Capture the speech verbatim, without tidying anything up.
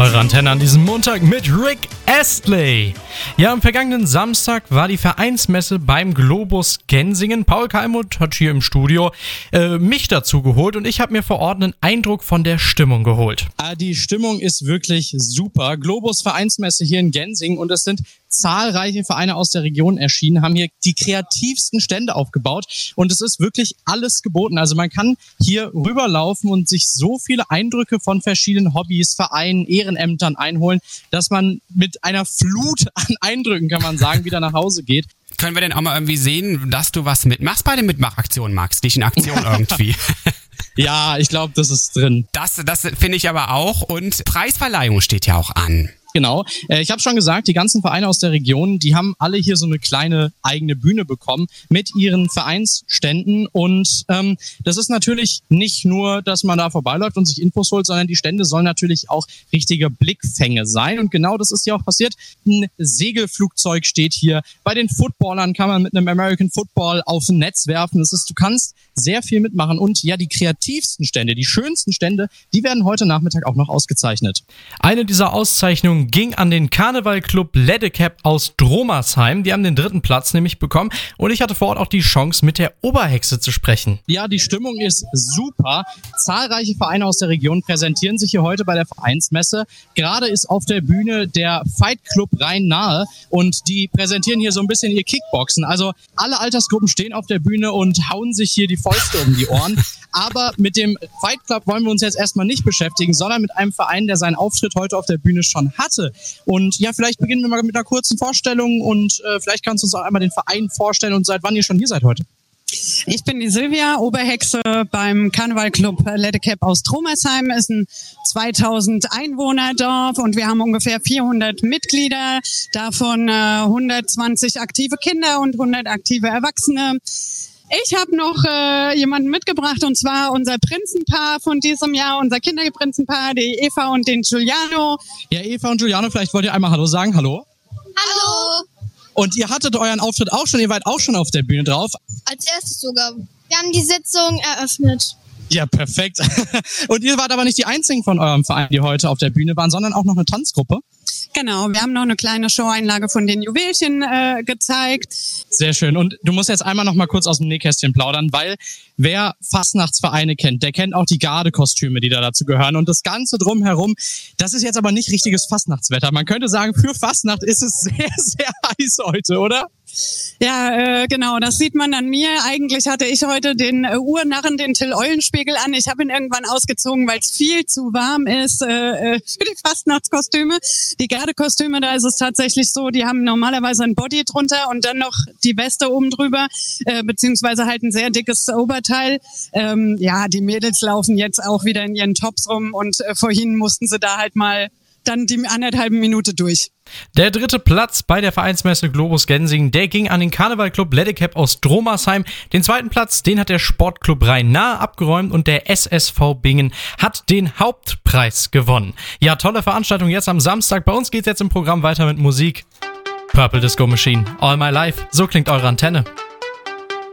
eure Antenne an diesem Montag mit Rick Astley. Ja, am vergangenen Samstag war die Vereinsmesse beim Globus Gensingen. Paul Kalmuth hat hier im Studio äh, mich dazu geholt und ich habe mir vor Ort einen Eindruck von der Stimmung geholt. Die Stimmung ist wirklich super. Globus Vereinsmesse hier in Gensingen und es sind zahlreiche Vereine aus der Region erschienen, haben hier die kreativsten Stände aufgebaut und es ist wirklich alles geboten. Also man kann hier rüberlaufen und sich so viele Eindrücke von verschiedenen Hobbys, Vereinen, Ehrenämtern einholen, dass man mit einer Flut an Eindrücken, kann man sagen, wieder nach Hause geht. Können wir denn auch mal irgendwie sehen, dass du was mitmachst bei den Mitmachaktionen, Max? Dich in Aktion irgendwie. Ja, ich glaube, das ist drin. Das, das finde ich aber auch. Und Preisverleihung steht ja auch an. Genau. Ich habe schon gesagt, die ganzen Vereine aus der Region, die haben alle hier so eine kleine eigene Bühne bekommen mit ihren Vereinsständen. Und ähm, das ist natürlich nicht nur, dass man da vorbeiläuft und sich Infos holt, sondern die Stände sollen natürlich auch richtige Blickfänge sein. Und genau das ist ja auch passiert. Ein Segelflugzeug steht hier. Bei den Footballern kann man mit einem American Football auf ein Netz werfen. Das ist, du kannst sehr viel mitmachen. Und ja, die kreativsten Stände, die schönsten Stände, die werden heute Nachmittag auch noch ausgezeichnet. Eine dieser Auszeichnungen ging an den Karnevalclub Ledecap aus Dromersheim. Die haben den dritten Platz nämlich bekommen und ich hatte vor Ort auch die Chance, mit der Oberhexe zu sprechen. Ja, die Stimmung ist super. Zahlreiche Vereine aus der Region präsentieren sich hier heute bei der Vereinsmesse. Gerade ist auf der Bühne der Fight Club Rhein-Nahe und die präsentieren hier so ein bisschen ihr Kickboxen. Also alle Altersgruppen stehen auf der Bühne und hauen sich hier die Fäuste um die Ohren. Aber mit dem Fight Club wollen wir uns jetzt erstmal nicht beschäftigen, sondern mit einem Verein, der seinen Auftritt heute auf der Bühne schon hatte. Und ja, vielleicht beginnen wir mal mit einer kurzen Vorstellung und äh, vielleicht kannst du uns auch einmal den Verein vorstellen und seit wann ihr schon hier seid heute. Ich bin die Silvia, Oberhexe beim Karnevalclub Ledecap aus Dromersheim. Ist ein zweitausend Einwohnerdorf und wir haben ungefähr vierhundert Mitglieder, davon äh, hundertzwanzig aktive Kinder und hundert aktive Erwachsene. Ich habe noch äh, jemanden mitgebracht und zwar unser Prinzenpaar von diesem Jahr, unser Kinderprinzenpaar, die Eva und den Giuliano. Ja, Eva und Giuliano, vielleicht wollt ihr einmal Hallo sagen. Hallo. Hallo. Und ihr hattet euren Auftritt auch schon, ihr wart auch schon auf der Bühne drauf. Als erstes sogar. Wir haben die Sitzung eröffnet. Ja, perfekt. Und ihr wart aber nicht die einzigen von eurem Verein, die heute auf der Bühne waren, sondern auch noch eine Tanzgruppe. Genau, wir haben noch eine kleine Show-Einlage von den Juwelchen äh, gezeigt. Sehr schön. Und du musst jetzt einmal noch mal kurz aus dem Nähkästchen plaudern, weil wer Fastnachtsvereine kennt, der kennt auch die Gardekostüme, die da dazu gehören. Und das Ganze drumherum, das ist jetzt aber nicht richtiges Fastnachtswetter. Man könnte sagen, für Fastnacht ist es sehr, sehr heiß heute, oder? Ja, äh, genau, das sieht man an mir. Eigentlich hatte ich heute den äh, Uhrnarren, den Till Eulenspiegel an. Ich habe ihn irgendwann ausgezogen, weil es viel zu warm ist äh, für die Fastnachtskostüme. Die Gardekostüme, da ist es tatsächlich so, die haben normalerweise ein Body drunter und dann noch die Weste oben drüber, äh, beziehungsweise halt ein sehr dickes Oberteil. Ähm, ja, die Mädels laufen jetzt auch wieder in ihren Tops rum und äh, vorhin mussten sie da halt mal dann die anderthalbe Minute durch. Der dritte Platz bei der Vereinsmesse Globus Gensingen, der ging an den Karnevalclub Ledecap aus Dromersheim. Den zweiten Platz, den hat der Sportclub Rhein-Nahe abgeräumt und der S S V Bingen hat den Hauptpreis gewonnen. Ja, tolle Veranstaltung jetzt am Samstag. Bei uns geht's jetzt im Programm weiter mit Musik. Purple Disco Machine, All My Life, so klingt eure Antenne.